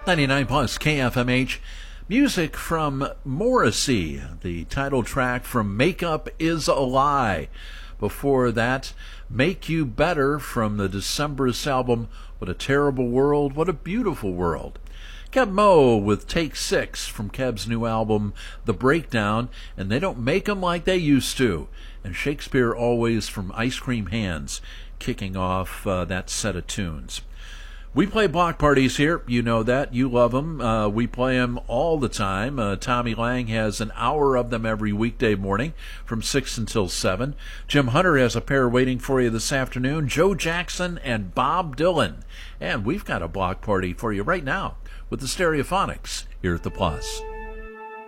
99 plus KFMH. Music from Morrissey, the title track from Make Up Is a Lie. Before that, Make You Better from the Decemberist album, What a Terrible World, What a Beautiful World. Keb Mo with Take 6 from Keb's new album, The Breakdown, and They Don't Make 'Em Like They Used To. And Shakespeare Always from Ice Cream Hands, kicking off that set of tunes. We play block parties here. You know that. You love them. We play them all the time. Tommy Lang has an hour of them every weekday morning from 6 until 7. Jim Hunter has a pair waiting for you this afternoon, Joe Jackson and Bob Dylan. And we've got a block party for you right now with the Stereophonics here at the Plus.